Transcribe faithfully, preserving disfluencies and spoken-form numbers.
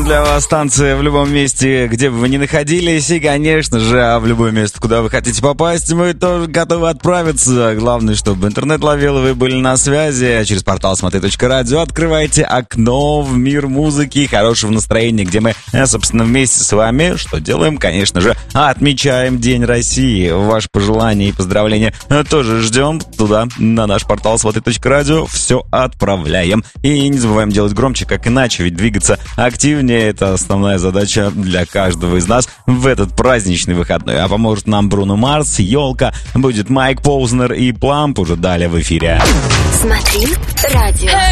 Играем для вас танцы в любом месте, где бы вы ни находились. И, конечно же, в любое место, куда вы хотите попасть, мы тоже готовы отправиться. Главное, чтобы интернет ловил, и вы были на связи. Через портал смотри точка радио открывайте окно в мир музыки и хорошего настроения, где мы, собственно, вместе с вами, что делаем, конечно же, отмечаем День России. Ваши пожелания и поздравления тоже ждем туда, на наш портал смотри точка радио. Все отправляем. И не забываем делать громче, как иначе, ведь двигаться активнее — это основная задача для каждого из нас в этот праздничный выходной. А поможет нам Бруно Марс, Елка, будет Майк Поузнер и Пламп уже далее в эфире. Смотри радио.